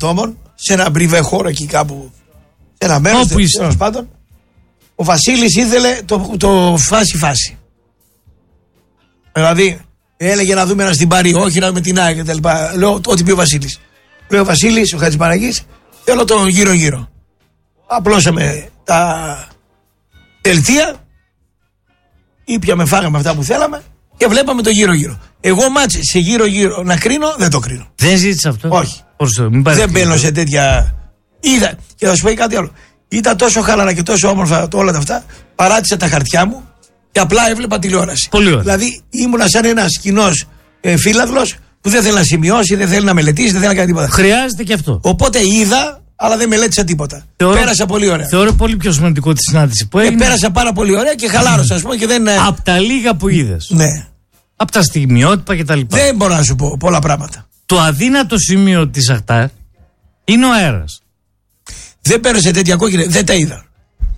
ατόμων, σε ένα μπριβέ χώρο εκεί κάπου, σε ένα μέρος, τέλος πάντων, ο Βασίλης ήθελε το φάση. Δηλαδή, έλεγε να δούμε να στην πάρει, όχι να δούμε την ΑΕΚ κτλ. Λέω ό,τι πει ο Βασίλης. Λέει ο Βασίλης, ο Χατζηπαναγής, θέλω τον γύρω-γύρω. Απλώσαμε τα δελτία, ήπιαμε, φάγαμε αυτά που θέλαμε και βλέπαμε το γύρω-γύρω. Εγώ μάτσε σε γύρω-γύρω να κρίνω, δεν το κρίνω. Δεν ζήτησε αυτό. Όχι. Δεν μπαίνω σε τέτοια. Είδα, και θα σου πω κάτι άλλο. Ήταν τόσο χαλαρά και τόσο όμορφα όλα τα αυτά, παράτησα τα χαρτιά μου και απλά έβλεπα τηλεόραση. Πολύ ωραία. Δηλαδή ήμουνα σαν ένας κοινός φύλαδλος που δεν θέλει να σημειώσει, δεν θέλει να μελετήσει, δεν θέλει να κάνει τίποτα. Χρειάζεται και αυτό. Οπότε είδα, αλλά δεν μελέτησα τίποτα. Πέρασα πολύ ωραία. Θεωρώ πολύ πιο σημαντικό τη συνάντηση που έγινε. Πέρασα πάρα πολύ ωραία και χαλάρωσα, ας πούμε, και δεν. Απ' τα λίγα που είδες. Ναι. Απ' τα στιγμιότυπα κτλ. Δεν μπορώ να σου πω πολλά πράγματα. Το αδύνατο σημείο της Αχτάρ είναι ο αέρας. Δεν πέρασε τέτοια κόκκινη, δεν τα είδα.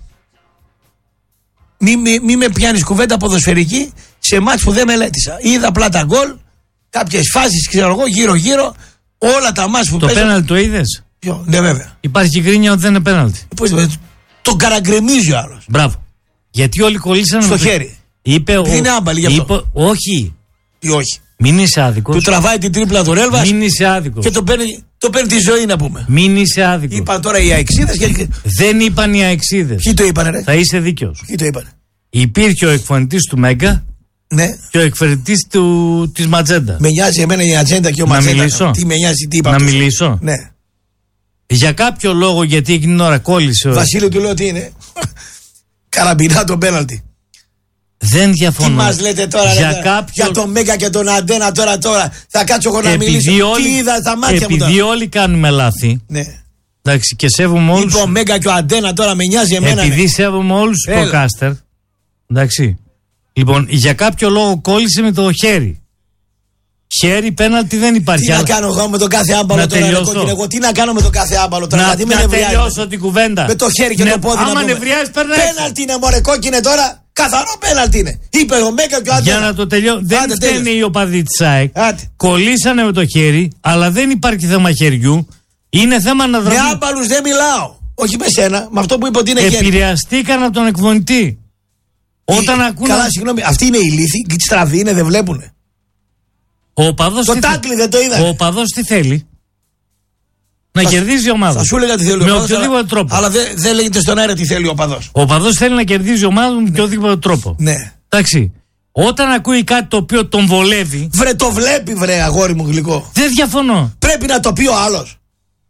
Μη με πιάνεις κουβέντα ποδοσφαιρική σε μάτς που δεν μελέτησα. Είδα απλά τα γκολ, κάποιες φάσεις, ξέρω εγώ, γύρω-γύρω, όλα τα μάτς που το παίζουν. Το πέναλτι το είδες? Ναι, βέβαια. Υπάρχει γκρίνια ότι δεν είναι πέναλτι. Τον καραγκρεμίζει ο άλλος. Μπράβο. Γιατί όλοι κολλήσαν στο χέρι. Είπε είναι άμπαλη γι' αυτό. Όχι. Ή όχι. Μην είσαι άδικος. Του τραβάει την τρίπλα του Ρέλβας. Μην είσαι άδικος. Και το παίρνει τη ζωή, να πούμε. Μην είσαι άδικος. Είπαν τώρα οι αεξίδες και. Δεν είπαν οι αεξίδες. Ποιοι το είπανε, ρε? Θα είσαι δίκαιος. Ποιοι το είπανε? Υπήρχε ο εκφωνητής του Μέγκα. Ναι. Και ο εκφωνητής της Ματζέντα. Με νοιάζει εμένα η Ατζέντα και ο Ματζέντα. Να μιλήσω. Τι με νοιάζει, τι είπα? Να μιλήσω. Ναι. Για κάποιο λόγο, γιατί εκείνη την ώρα κόλλησε. Βασίλη, του λέω τι είναι. Καραμπινά το πέναλτι. Δεν διαφωνώ. Τι μας λέτε τώρα για τον Μέγκα και τον Αντένα τώρα. Θα κάτσω εγώ να μιλήσω. Τι είδα στα μάτια μου τώρα. Επειδή όλοι κάνουμε λάθη. Ναι. Εντάξει, και σέβομαι όλους. Είπε ο Μέγκα και ο Αντένα τώρα, με νοιάζει εμένα. Επειδή σέβομαι όλους τους προκάστερ. Εντάξει. Λοιπόν, για κάποιο λόγο κόλλησε με το χέρι. Χέρι, πέναλτι δεν υπάρχει. Τι να κάνω εγώ με τον κάθε άμπαλο τώρα? Εγώ τι να κάνω με τον κάθε άμπαλο τώρα? Να τελειώσω την κουβέντα. Με το χέρι και το πόδι. Άμα νευριάζεις, περνάει. Πέναλτι είναι, μωρέ, κόκκινε τώρα. Καθαρό πέναλτι είναι. Είπε ο Μέγκα και ο Αντένα. Για να το τελειώσω. Δεν φταίνε οι οπαδοί της ΑΕΚ. Κολλήσανε με το χέρι, αλλά δεν υπάρχει θέμα χεριού. Είναι θέμα να δράσουν. Με άμπαλους δεν μιλάω. Όχι με σένα, με αυτό που είπε ότι είναι χέρι. Επηρεαστήκαν από τον εκφωνητή. Όταν ακούνε. Καλά, συγγνώμη, αυτοί είναι ηλίθιοι, και στραβοί είναι, δεν βλέπουνε. Ο οπαδός το τάκλι δεν το είδα. Ο οπαδός τι θέλει? Να κερδίζει η ομάδα. Θα σου έλεγα τι θέλει με ο οπαδός, οποιοδήποτε τρόπο. Αλλά δεν λέγεται στον αέρα τι θέλει ο οπαδός. Ο οπαδός θέλει να κερδίζει η ομάδα με οποιοδήποτε τρόπο. Ναι. Εντάξει. Όταν ακούει κάτι το οποίο τον βολεύει. Βρε, το βλέπει, βρε, αγόρι μου γλυκό. Δεν διαφωνώ. Πρέπει να το πει ο άλλος.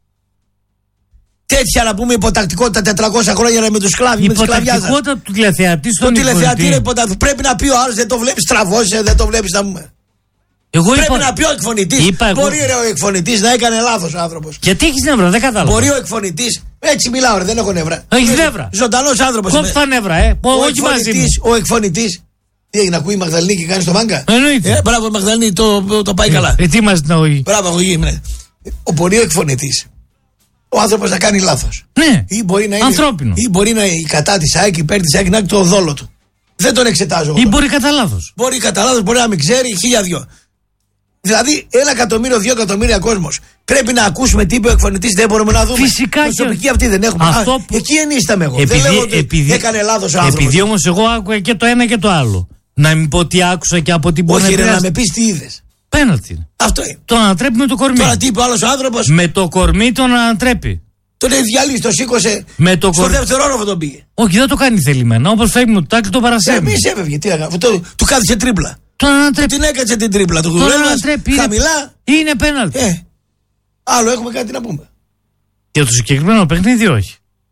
Τέτοια να πούμε υποτακτικότητα 400 χρόνια με τους σκλάβοι. Η υποτακτικότητα του τηλεθεατή στον τηλεθεατή είναι υποτακτικότητα. Πρέπει να πει ο άλλος, δεν το βλέπεις, τραβώσει, δεν το βλέπεις να πούμε. Πρέπει να πει ο εκφωνητής. Μπορεί ρε, ο εκφωνητής να έκανε λάθος ο άνθρωπος. Γιατί έχεις νεύρα, δεν κατάλαβα. Μπορεί ο εκφωνητής. Έτσι μιλάω, ρε, δεν έχω νεύρα. Έχεις νεύρα. Ζωντανός άνθρωπος. Κόψε τα νεύρα, όχι μαζί μου. Ο εκφωνητής. Τι έγινε, ακούει η Μαγδαληνή και κάνει το μάγκα? Εννοείται. Μπράβο, Μαγδαληνή, το πάει καλά. Τι μας την αγωγή. Μπράβο, αγωγή. Μπορεί ο εκφωνητής. Ο άνθρωπος να κάνει λάθος. Ναι. Ή μπορεί να είναι ανθρώπινο. Ή μπορεί να είναι κατά της ΑΕΚ, υπέρ της ΑΕΚ, να είναι το δόλο του. Δεν τον εξετάζω. Ή μπορεί κατά λάθος. Μπορεί κατά λάθος, μπορεί να μην ξέρει, 1002. Δηλαδή, 1 εκατομμύριο, 2 εκατομμύρια κόσμος. Πρέπει να ακούσουμε τι είπε ο εκφωνητής, δεν μπορούμε να δούμε. Φυσικά και. Προσωπική αυτή δεν έχουμε. Εκεί ενίσταμε εγώ. Δεν λέω ότι έκανε λάθος ο άνθρωπος. Επειδή όμως εγώ άκουγα και το ένα και το άλλο. Να μην πω τι άκουσα και από τι μπορεί να πει. Όχι, να με πεις τι είδες. Πέναλτι. Αυτό είναι. Τον ανατρέπει με το κορμί. Τώρα τι είπε ο άλλος άνθρωπος. Με το κορμί τον ανατρέπει. Τον έχει διαλύσει, το σήκωσε. Στο δεύτερο όροφο τον πήγε. Όχι, δεν το κάνει θελημένα. Όπως φεύγει με το τάκλι, το παρασέβει. Εμείς έφευγε. Τι έκανε. Του κάθισε τρίπλα. Τον ανατρέπει. Την έκατσε την τρίπλα. Τον ανατρέπει. Χαμηλά. Είναι πέναλτι. Άλλο έχουμε κάτι να πούμε. Για το συγκεκριμένο παιχνίδι, όχι.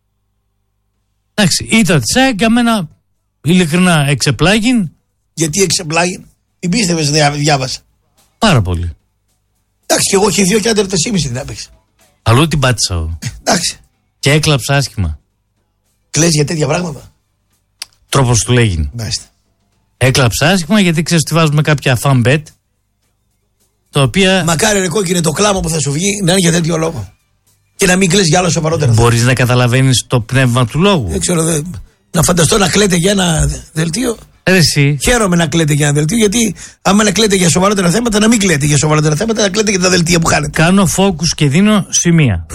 Εντάξει, ήταν τη ΑΕΚ για μένα ειλικρινά εξεπλάγιν. Γιατί εξεπλάγιν? Την πίστευες, διάβασα. Πάρα πολύ. Εντάξει, και εγώ έχει 2 και άντερ 3,5 την έπαιξα. Αλλού την πάτησα εγώ. Εντάξει. Και έκλαψα άσχημα. Κλαις για τέτοια πράγματα? Τρόπος του λέγει. Μάλιστα. Έκλαψα άσχημα γιατί ξέρεις τι βάζουμε κάποια fan bet. Τα οποία. Μακάρι ρε κόκκινε το κλάμα που θα σου βγει να είναι για τέτοιο λόγο. Και να μην κλαις για άλλο σοβαρότερα. Μπορείς να καταλαβαίνεις το πνεύμα του λόγου. Δεν ξέρω. Να φανταστώ να κλαίτε για ένα δελτίο. Εσύ. Χαίρομαι να κλαίτε για ένα δελτίο, γιατί άμα να κλαίτε για σοβαρότερα θέματα, να μην κλαίτε για σοβαρότερα θέματα, να κλαίτε για τα δελτία που χάνετε. Κάνω focus και δίνω σημεία.